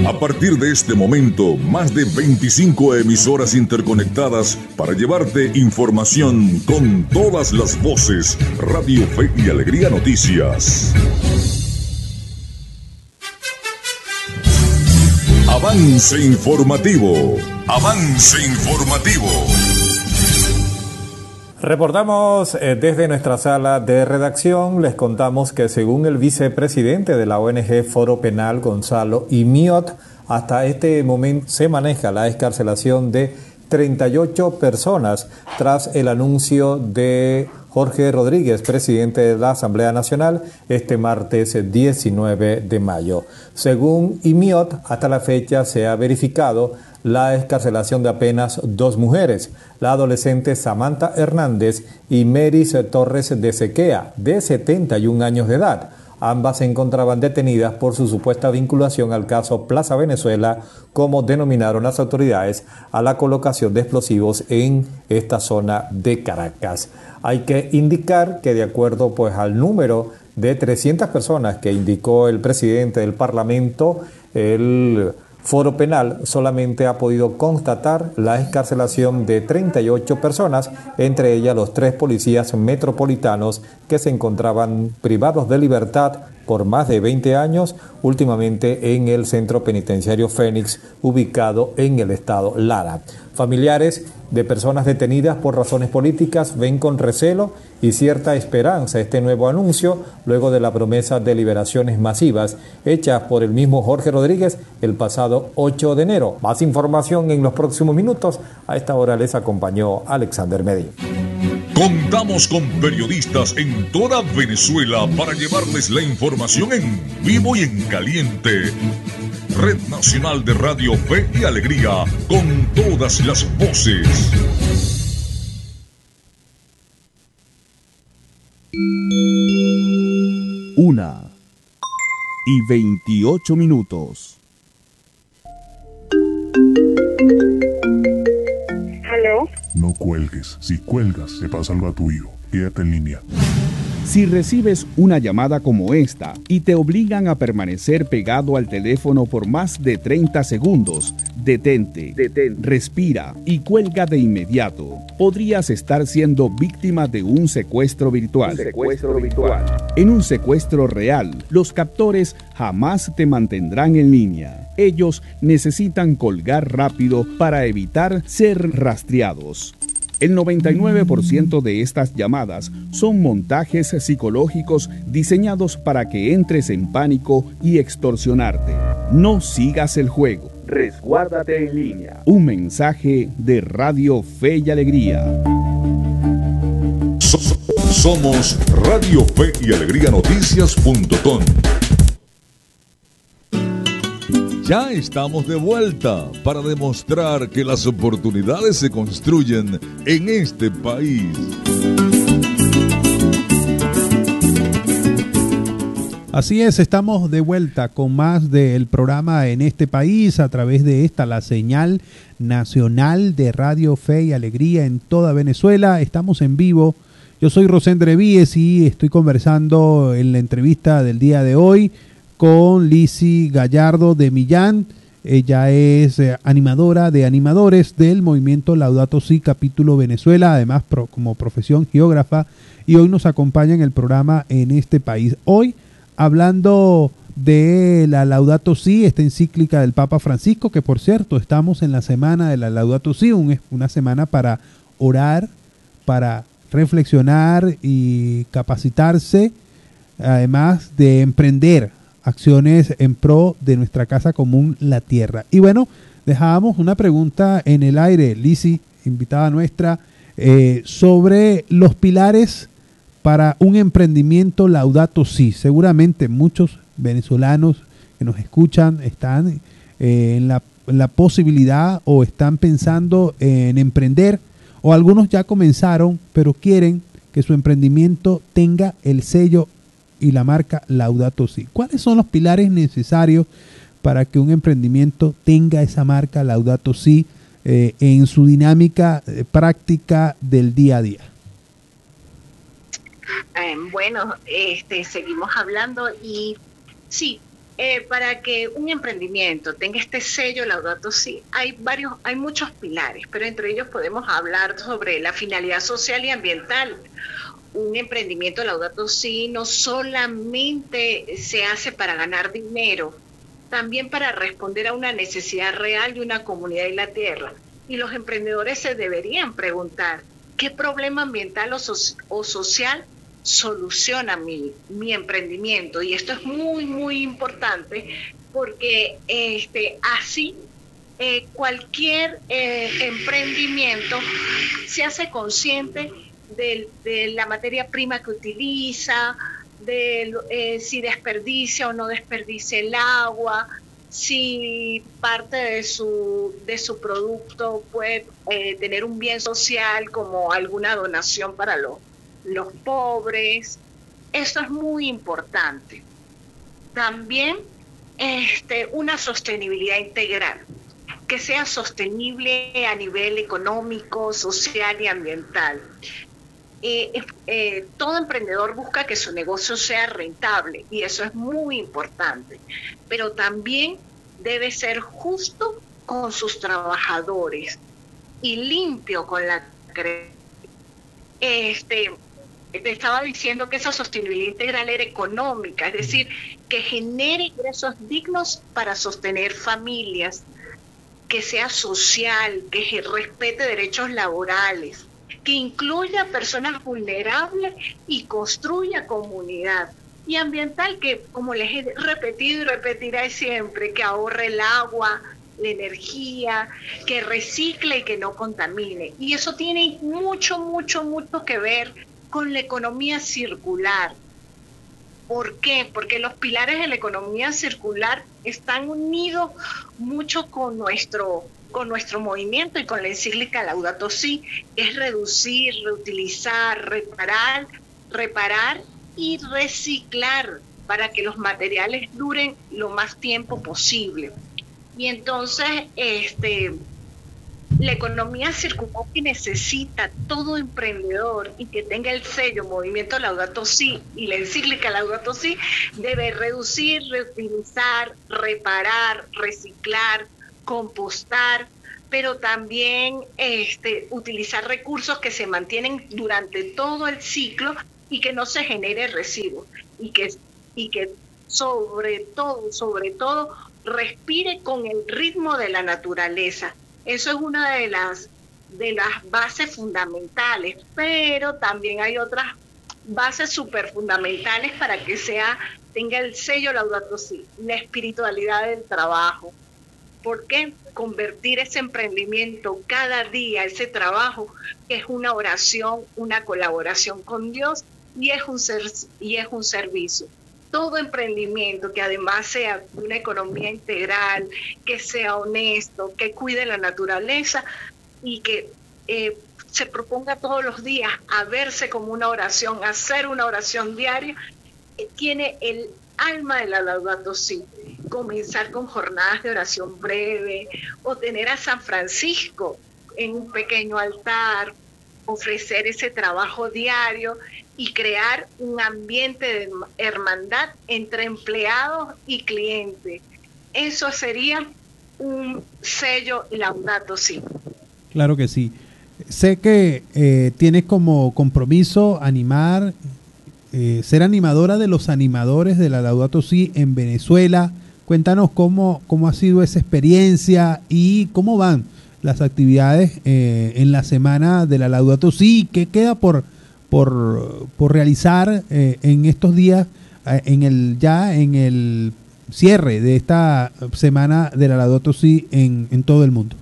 A partir de este momento, más de 25 emisoras interconectadas para llevarte información con todas las voces. Radio Fe y Alegría Noticias. Avance informativo. Avance informativo. Reportamos desde nuestra sala de redacción, les contamos que según el vicepresidente de la ONG Foro Penal, Gonzalo Imiot, hasta este momento se maneja la excarcelación de 38 personas tras el anuncio de Jorge Rodríguez, presidente de la Asamblea Nacional, este martes 19 de mayo. Según Imiot, hasta la fecha se ha verificado la excarcelación de apenas 2 mujeres, la adolescente Samantha Hernández y Meris Torres de Sequea, de 71 años de edad. Ambas se encontraban detenidas por su supuesta vinculación al caso Plaza Venezuela, como denominaron las autoridades a la colocación de explosivos en esta zona de Caracas. Hay que indicar que de acuerdo al número de 300 personas que indicó el presidente del Parlamento, el Foro Penal solamente ha podido constatar la excarcelación de 38 personas, entre ellas los 3 policías metropolitanos que se encontraban privados de libertad por más de 20 años, últimamente en el centro penitenciario Fénix, ubicado en el estado Lara. Familiares de personas detenidas por razones políticas ven con recelo y cierta esperanza este nuevo anuncio, luego de la promesa de liberaciones masivas hechas por el mismo Jorge Rodríguez el pasado 8 de enero. Más información en los próximos minutos. A esta hora les acompañó Alexander Medina. Contamos con periodistas en toda Venezuela para llevarles la información en vivo y en caliente. Red Nacional de Radio Fe y Alegría, con todas las voces. Una y 28 minutos. ¿Aló? No cuelgues. Si cuelgas, le pasa algo a tu hijo. Quédate en línea. Si recibes una llamada como esta y te obligan a permanecer pegado al teléfono por más de 30 segundos, detente, respira y cuelga de inmediato. Podrías estar siendo víctima de un secuestro virtual. En un secuestro real, los captores jamás te mantendrán en línea. Ellos necesitan colgar rápido para evitar ser rastreados. El 99% de estas llamadas son montajes psicológicos diseñados para que entres en pánico y extorsionarte. No sigas el juego. Resguárdate en línea. Un mensaje de Radio Fe y Alegría. Somos Radio Fe y Alegría Noticias.com. Ya estamos de vuelta para demostrar que las oportunidades se construyen en este país. Así es, estamos de vuelta con más del programa en este país a través de esta, la señal nacional de Radio Fe y Alegría en toda Venezuela. Estamos en vivo. Yo soy Rosendre Víez y estoy conversando en la entrevista del día de hoy con Lizzy Gallardo de Millán. Ella es animadora de animadores del movimiento Laudato Si Capítulo Venezuela, además como profesión geógrafa, y hoy nos acompaña en el programa en este país. Hoy hablando de la Laudato Si, esta encíclica del Papa Francisco, que por cierto estamos en la semana de la Laudato Si, una semana para orar, para reflexionar y capacitarse, además de emprender acciones en pro de nuestra casa común, la tierra. Y bueno, dejábamos una pregunta en el aire, Lizzy, invitada nuestra, sobre los pilares para un emprendimiento Laudato Si. Seguramente muchos venezolanos que nos escuchan están en la posibilidad o están pensando en emprender, o algunos ya comenzaron, pero quieren que su emprendimiento tenga el sello y la marca Laudato Si. ¿Cuáles son los pilares necesarios para que un emprendimiento tenga esa marca Laudato Si en su dinámica práctica del día a día? Bueno, seguimos hablando y sí, Para que un emprendimiento tenga este sello Laudato Si, hay muchos pilares, pero entre ellos podemos hablar sobre la finalidad social y ambiental. Un emprendimiento Laudato Si no solamente se hace para ganar dinero, también para responder a una necesidad real de una comunidad y la tierra. Y los emprendedores se deberían preguntar, ¿qué problema ambiental o social soluciona mi emprendimiento? Y esto es muy, muy importante porque así cualquier emprendimiento se hace consciente de la materia prima que utiliza, de si desperdicia o no desperdicia el agua, si parte de su producto puede tener un bien social como alguna donación para los pobres. Eso es muy importante. También una sostenibilidad integral, que sea sostenible a nivel económico, social y ambiental. Todo emprendedor busca que su negocio sea rentable y eso es muy importante, pero también debe ser justo con sus trabajadores y limpio con la te estaba diciendo que esa sostenibilidad integral era económica, es decir, que genere ingresos dignos para sostener familias, que sea social, que respete derechos laborales, que incluya personas vulnerables y construya comunidad. Y ambiental, que como les he repetido y repetiré siempre, que ahorre el agua, la energía, que recicle y que no contamine. Y eso tiene mucho, mucho, mucho que ver con la economía circular. ¿Por qué? Porque los pilares de la economía circular están unidos mucho con nuestro movimiento y con la encíclica Laudato Si, es reducir, reutilizar, reparar y reciclar para que los materiales duren lo más tiempo posible. Y entonces, la economía circular que necesita todo emprendedor y que tenga el sello Movimiento Laudato Si y la encíclica Laudato Si debe reducir, reutilizar, reparar, reciclar, compostar, pero también utilizar recursos que se mantienen durante todo el ciclo y que no se genere residuos y que sobre todo respire con el ritmo de la naturaleza. Eso es una de las bases fundamentales, pero también hay otras bases súper fundamentales para que tenga el sello Laudato Si, la espiritualidad del trabajo. ¿Por qué? Convertir ese emprendimiento cada día, ese trabajo, que es una oración, una colaboración con Dios y es un servicio. Todo emprendimiento que además sea una economía integral, que sea honesto, que cuide la naturaleza y que se proponga todos los días a verse como una oración, hacer una oración diaria, tiene el alma de la Laudato Si. Comenzar con jornadas de oración breve o tener a San Francisco en un pequeño altar, ofrecer ese trabajo diario y crear un ambiente de hermandad entre empleados y clientes. Eso sería un sello Laudato Si. Claro que sí. Sé que tienes como compromiso animar, ser animadora de los animadores de la Laudato Si en Venezuela. Cuéntanos cómo ha sido esa experiencia y cómo van las actividades en la semana de la Laudato Si. ¿Qué queda por realizar en estos días en el cierre de esta semana de la Laudato Si en todo el mundo?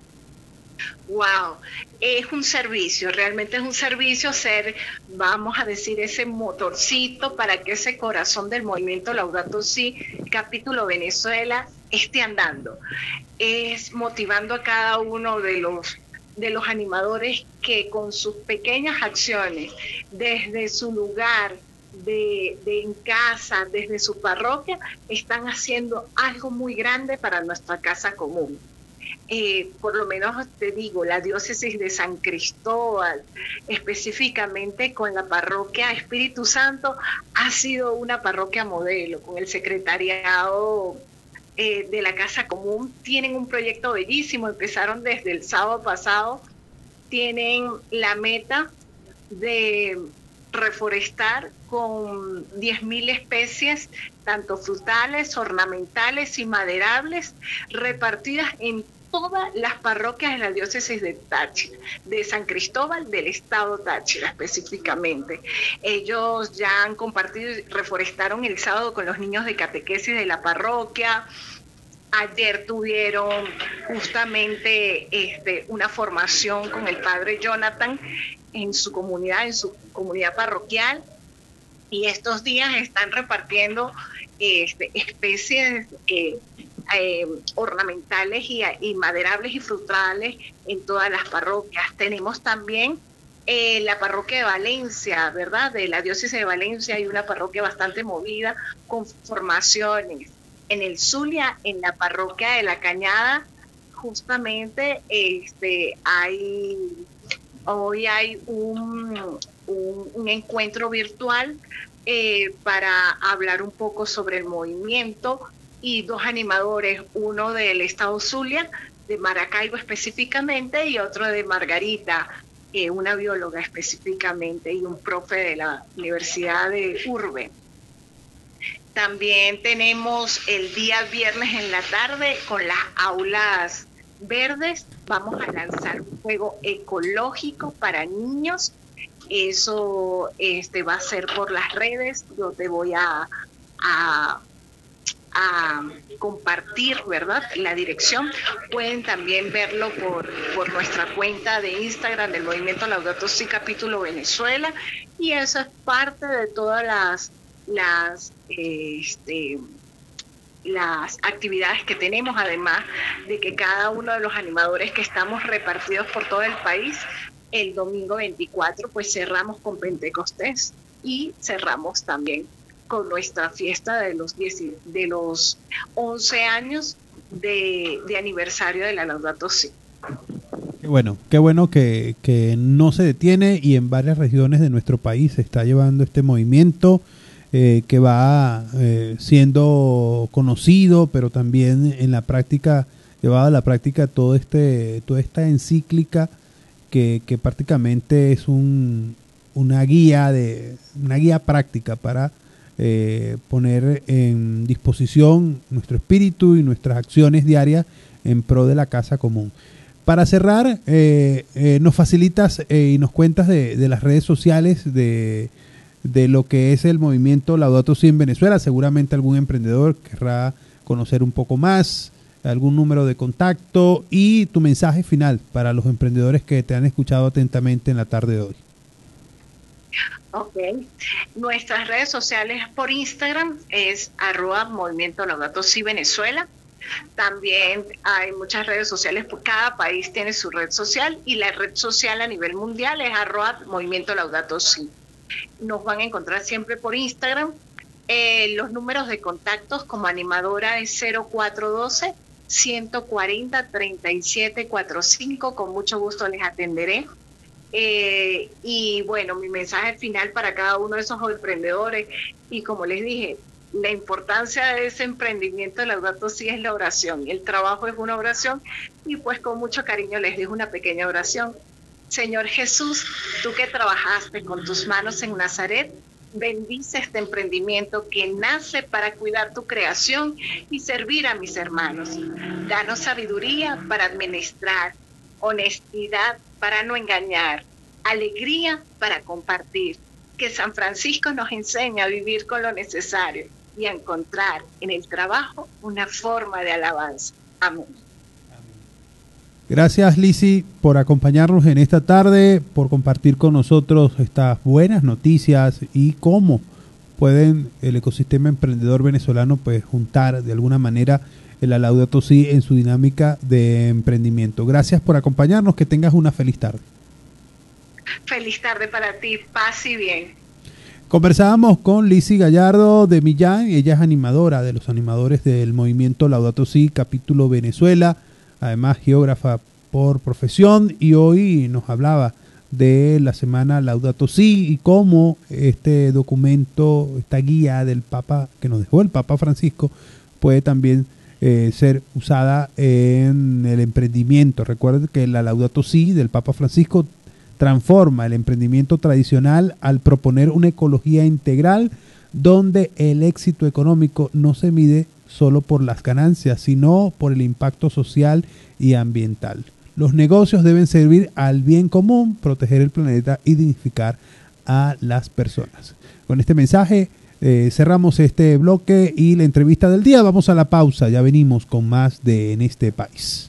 Wow, es un servicio, realmente es un servicio vamos a decir, ese motorcito para que ese corazón del movimiento Laudato Si, capítulo Venezuela, esté andando. Es motivando a cada uno de los animadores que con sus pequeñas acciones, desde su lugar, en casa, desde su parroquia, están haciendo algo muy grande para nuestra casa común. Por lo menos te digo, la diócesis de San Cristóbal, específicamente con la parroquia Espíritu Santo, ha sido una parroquia modelo con el secretariado de la Casa Común. Tienen un proyecto bellísimo, empezaron desde el sábado pasado, tienen la meta de reforestar con 10.000 especies, tanto frutales, ornamentales y maderables, repartidas en todas las parroquias de la diócesis de Táchira, de San Cristóbal, del estado Táchira específicamente. Ellos ya han compartido y reforestaron el sábado con los niños de catequesis de la parroquia. Ayer tuvieron justamente una formación con el padre Jonathan en su comunidad parroquial, y estos días están repartiendo especies ornamentales y maderables y frutales en todas las parroquias. Tenemos también la parroquia de Valencia, ¿verdad? De la diócesis de Valencia hay una parroquia bastante movida con formaciones. En el Zulia, en la parroquia de La Cañada, justamente hoy hay un encuentro virtual para hablar un poco sobre el movimiento, y dos animadores, uno del estado Zulia, de Maracaibo específicamente, y otro de Margarita, una bióloga específicamente, y un profe de la Universidad de Urbe. También tenemos el día viernes en la tarde con las aulas verdes. Vamos a lanzar un juego ecológico para niños. Eso va a ser por las redes. Yo te voy a compartir, ¿verdad?, la dirección. Pueden también verlo por nuestra cuenta de Instagram del Movimiento Laudato Si Capítulo Venezuela, y eso es parte de todas las actividades que tenemos, además de que cada uno de los animadores que estamos repartidos por todo el país, el domingo 24 pues cerramos con Pentecostés y cerramos también con nuestra fiesta de los 11 años de aniversario de la Laudato Si. Qué bueno que no se detiene, y en varias regiones de nuestro país se está llevando este movimiento que va siendo conocido, pero también en la práctica, llevado a la práctica toda esta encíclica que prácticamente es una guía práctica para poner en disposición nuestro espíritu y nuestras acciones diarias en pro de la casa común. Para cerrar, nos facilitas y nos cuentas de las redes sociales de lo que es el movimiento Laudato Si en Venezuela. Seguramente algún emprendedor querrá conocer un poco más, algún número de contacto y tu mensaje final para los emprendedores que te han escuchado atentamente en la tarde de hoy. Ok, nuestras redes sociales por Instagram es @Movimiento Laudato Si Venezuela. También hay muchas redes sociales, cada país tiene su red social, y la red social a nivel mundial es @Movimiento Laudato Si. Nos van a encontrar siempre por Instagram. Los números de contactos como animadora es 0412-140-3745. Con mucho gusto les atenderé. Y bueno, mi mensaje final para cada uno de esos emprendedores, y como les dije, la importancia de ese emprendimiento de Laudato Si es la oración. El trabajo es una oración, y pues con mucho cariño les dejo una pequeña oración. Señor Jesús, tú que trabajaste con tus manos en Nazaret, bendice este emprendimiento que nace para cuidar tu creación y servir a mis hermanos. Danos sabiduría para administrar, honestidad para no engañar, alegría para compartir. Que San Francisco nos enseñe a vivir con lo necesario y a encontrar en el trabajo una forma de alabanza. Amén. Gracias, Lisi, por acompañarnos en esta tarde, por compartir con nosotros estas buenas noticias y cómo pueden el ecosistema emprendedor venezolano pues juntar de alguna manera el Laudato Si en su dinámica de emprendimiento. Gracias por acompañarnos, que tengas una feliz tarde. Feliz tarde para ti, paz y bien. Conversábamos con Lisi Gallardo de Millán. Ella es animadora de los animadores del movimiento Laudato Si Capítulo Venezuela, además geógrafa por profesión, y hoy nos hablaba de la semana Laudato Si y cómo este documento, esta guía del Papa que nos dejó el Papa Francisco, puede también ser usada en el emprendimiento. Recuerden que la Laudato Si del Papa Francisco transforma el emprendimiento tradicional al proponer una ecología integral donde el éxito económico no se mide solo por las ganancias, sino por el impacto social y ambiental. Los negocios deben servir al bien común, proteger el planeta y dignificar a las personas. Con este mensaje cerramos este bloque y la entrevista del día. Vamos a la pausa, ya venimos con más de En este país.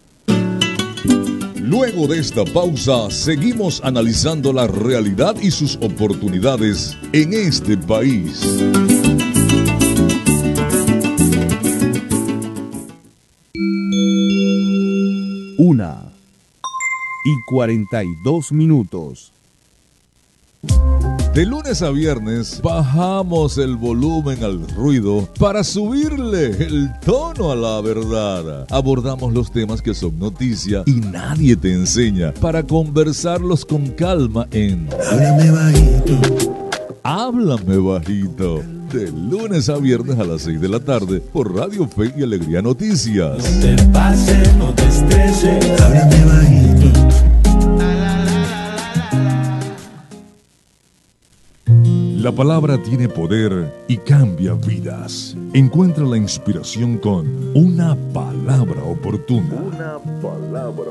Luego de esta pausa, seguimos analizando la realidad y sus oportunidades en este país. Una y 42 minutos. De lunes a viernes bajamos el volumen al ruido para subirle el tono a la verdad. Abordamos los temas que son noticia y nadie te enseña para conversarlos con calma en Háblame Bajito. Háblame Bajito. De lunes a viernes a las 6 de la tarde por Radio Fe y Alegría Noticias. No te pases, no te estreses. Háblame bajito. La palabra tiene poder y cambia vidas. Encuentra la inspiración con una palabra oportuna.